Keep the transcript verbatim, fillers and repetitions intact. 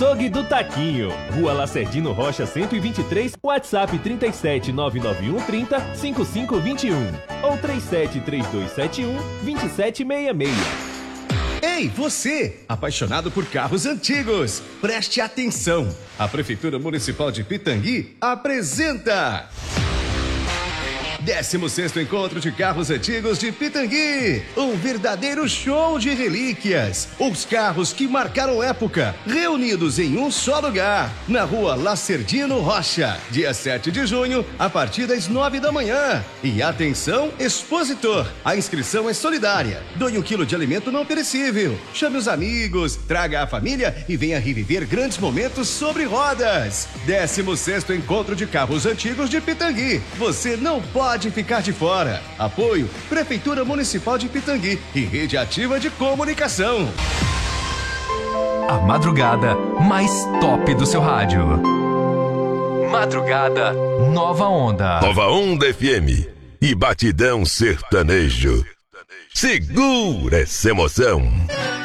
Açougue do Taquinho, Rua Lacerdino Rocha cento e vinte e três, WhatsApp trinta e sete, nove nove um, trinta, cinquenta e cinco vinte e um ou trinta e sete, trinta e dois setenta e um, vinte e sete sessenta e seis. Ei, você, apaixonado por carros antigos, preste atenção. A Prefeitura Municipal de Pitangui apresenta décimo sexto Encontro de Carros Antigos de Pitangui. Um verdadeiro show de relíquias. Os carros que marcaram época, reunidos em um só lugar, na Rua Lacerdino Rocha, dia sete de junho, a partir das nove da manhã. E atenção, expositor, a inscrição é solidária. Doe um quilo de alimento não perecível. Chame os amigos, traga a família e venha reviver grandes momentos sobre rodas. décimo sexto Encontro de Carros Antigos de Pitangui. Você não pode Pode ficar de fora. Apoio Prefeitura Municipal de Pitangui e Rede Ativa de Comunicação. A madrugada mais top do seu rádio. Madrugada Nova Onda. Nova Onda F M e Batidão Sertanejo. Segura essa emoção.